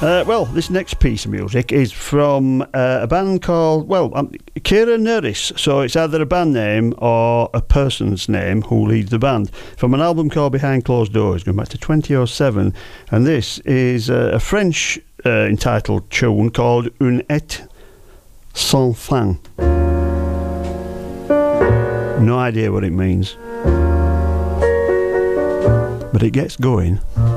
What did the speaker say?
Well, this next piece of music is from a band called, Kira Nerys. So it's either a band name or a person's name who leads the band. From an album called Behind Closed Doors, going back to 2007. And this is a French entitled tune called Une et sans fin. No idea what it means. But it gets going.